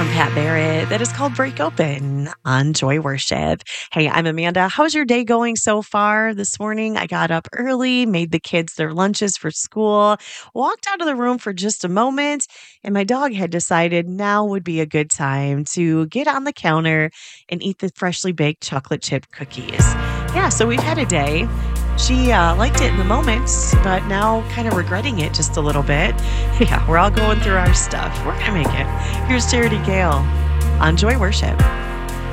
from Pat Barrett that is called Break Open on Joy Worship. Hey, I'm Amanda. How's your day going so far this morning? I got up early, made the kids their lunches for school, walked out of the room for just a moment, and my dog had decided now would be a good time to get on the counter and eat the freshly baked chocolate chip cookies. Yeah, so we've had a day. She liked it in the moment, but now kind of regretting it just a little bit. Yeah, we're all going through our stuff. We're going to make it. Here's Charity Gale on Joy Worship.